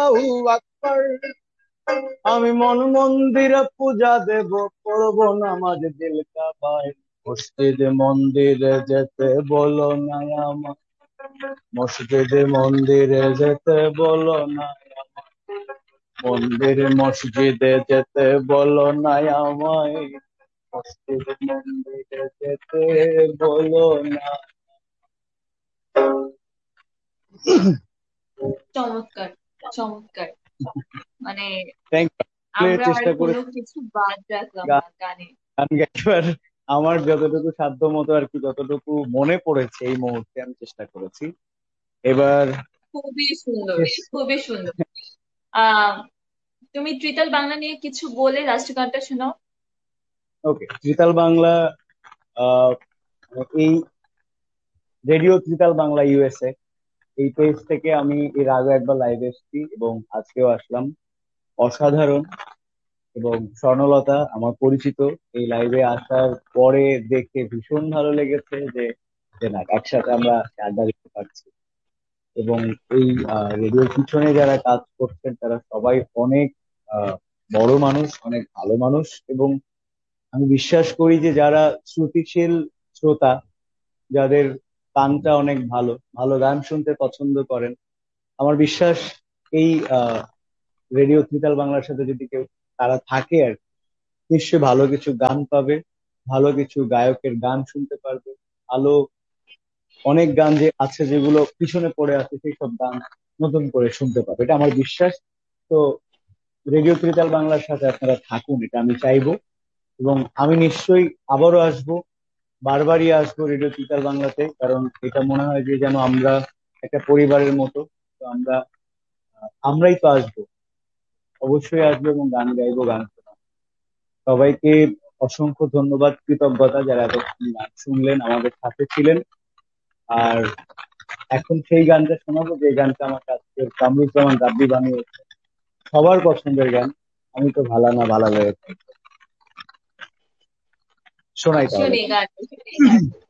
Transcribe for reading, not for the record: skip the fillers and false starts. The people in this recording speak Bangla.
আল্লাহু আকবার। আমি মন মন্দিরে পূজা দেব, পড়বো নামাজ দিল কাবায়। মসজিদে মন্দিরে যেতে বলো না আমায়, মসজিদে মন্দিরে যেতে বলো না আমায়, মন্দিরে মসজিদে যেতে বলো না আমায়, মসজিদে মন্দিরে যেতে বলো না। চমৎকার, চমৎকার। মানে থ্যাংক ইউ। আমরা আর চেষ্টা কোনো করেছি কিছু বাদ রাখলাম গান না গানে। গান গাইবার। আমার যতটুকু সাধ্য মতো আর কি, যতটুকু মনে পড়েছে এই মুহূর্তে আমি চেষ্টা করেছি। এবার খুবই সুন্দর, শেষ। খুবই সুন্দর। আহ তুমি ত্রিতাল বাংলা নিয়ে কিছু বলে রাষ্ট্রীয় গানটা শোনাও। ওকে, ত্রিতাল বাংলা। আহ, এই রেডিও ত্রিতাল বাংলা ইউএসএ, এই পেজ থেকে আমি এর আগে একবার লাইভে এসেছি এবং আজকেও আসলাম। অসাধারণ। এবং স্বর্ণলতা আমার পরিচিত, এই লাইভে আসার পরে দেখে ভীষণ ভালো লেগেছে যে যে না, একসাথে আমরা আড্ডা দিতে পারছি। এবং এই রেডিওর পিছনে যারা কাজ করছেন তারা সবাই অনেক আহ, বড় মানুষ, অনেক ভালো মানুষ। এবং আমি বিশ্বাস করি যে যারা শ্রুতিশীল শ্রোতা, যাদের কানটা অনেক ভালো, ভালো গান শুনতে পছন্দ করেন, আমার বিশ্বাস এই রেডিও ত্রিতাল বাংলার সাথে যদি কেউ তারা থাকে আর কি, নিশ্চয়ই ভালো কিছু গান পাবে, ভালো কিছু গায়কের গান শুনতে পারবে, ভালো অনেক গান যে আছে যেগুলো পিছনে পড়ে আছে সেই সব গান নতুন করে শুনতে পাবে, এটা আমার বিশ্বাস। তো রেডিও ত্রিতাল বাংলার সাথে আপনারা থাকুন, এটা আমি চাইবো। এবং আমি নিশ্চয়ই আবারও আসবো, বারবারই আসবো রেডিও ত্রিতাল বাংলাতে, কারণ এটা মনে হয় যে যেন আমরা একটা পরিবারের মতো। তো আমরাই তো আসবো, অবশ্যই আসবো এবং গান গাইবো, গান শোনাবো। সবাইকে অসংখ্য ধন্যবাদ, কৃতজ্ঞতা যারা এতক্ষণ গান শুনলেন, আমাদের সাথে ছিলেন। আর এখন সেই গানটা শোনাবো যে গানটা আমার কাছে কামরুজ্জামান রাব্বি বানিয়েছে, সবার পছন্দের গান, আমি তো ভালা না ভালা লেগেছে। শোনাই তাহলে শুনি গান। গান।